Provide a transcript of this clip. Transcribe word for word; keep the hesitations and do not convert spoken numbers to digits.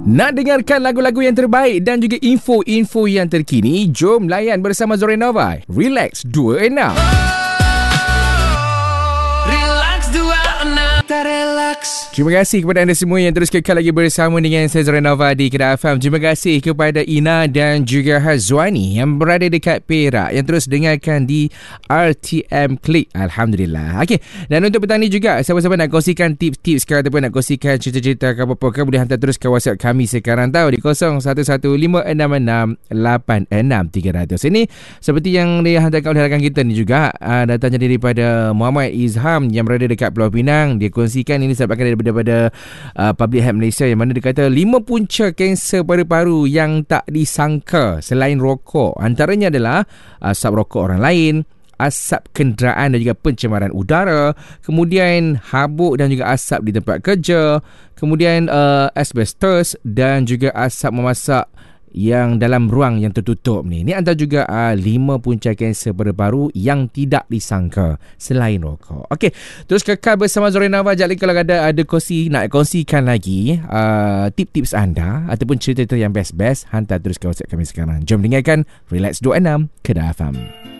Nak dengarkan lagu-lagu yang terbaik dan juga info-info yang terkini? Jom layan bersama Zorin Nova. Relax dua puluh enam. Relax dua puluh enam. Relax. Terima kasih kepada anda semua yang terus kekal lagi bersama dengan saya Zorin Nova di Kedah F M. Terima kasih kepada Ina dan juga Hazwani yang berada dekat Perak yang terus dengarkan di R T M Click. Alhamdulillah. Okey, dan untuk petang ni juga siapa-siapa nak kongsikan tips-tips ke ataupun nak kongsikan cerita-cerita ke apa-apa ke, boleh hantar terus ke WhatsApp kami sekarang tahu di kosong satu satu lima enam enam lapan enam tiga kosong kosong. Ini seperti yang dihantarkan oleh rakan kita ni juga, uh, datangnya daripada Muhammad Izham yang berada dekat Pulau Pinang. Dia kongsikan ini sebabkan daripada daripada uh, Public Health Malaysia, yang mana dia kata lima punca kanser paru-paru yang tak disangka selain rokok. Antaranya adalah asap rokok orang lain, asap kenderaan dan juga pencemaran udara, kemudian habuk dan juga asap di tempat kerja, kemudian uh, asbestos dan juga asap memasak yang dalam ruang yang tertutup ni. Ini antara juga uh, lima punca kanser paru-paru yang tidak disangka selain rokok. Okey, terus kekal bersama Zorin Nova. Jadi kalau ada ada kongsi nak kongsikan lagi uh, tip-tips anda ataupun cerita-cerita yang best-best, hantar terus ke WhatsApp kami sekarang. Jom dengarkan Relax dua puluh enam Kedah F M.